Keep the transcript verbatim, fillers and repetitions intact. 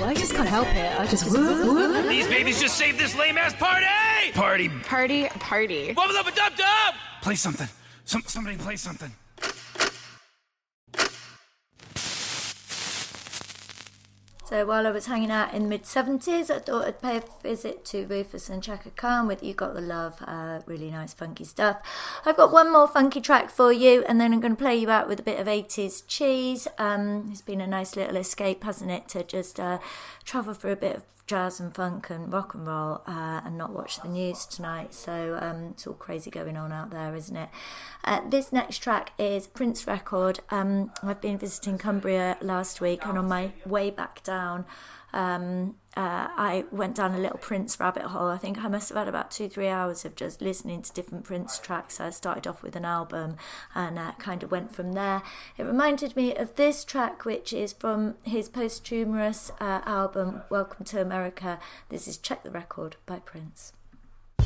I just can't help it. I just... These babies just saved this lame-ass party! Party. Party, party. Wubba lubba dub dub! Play something. Some, somebody play something. So while I was hanging out in the mid-seventies, I thought I'd pay a visit to Rufus and Chaka Khan with You Got the Love. Uh, really nice funky stuff. I've got one more funky track for you, and then I'm going to play you out with a bit of eighties cheese. Um, it's been a nice little escape, hasn't it, to just uh, travel through a bit of jazz and funk and rock and roll uh, and not watch the news tonight. So um, it's all crazy going on out there, isn't it? Uh, this next track is Prince record. Um, I've been visiting Cumbria last week, and on my way back down, um, uh, I went down a little Prince rabbit hole. I think I must have had about two, three hours of just listening to different Prince tracks. I started off with an album and uh, kind of went from there. It reminded me of this track, which is from his posthumous uh, album, Welcome to America. This is Check the Record by Prince.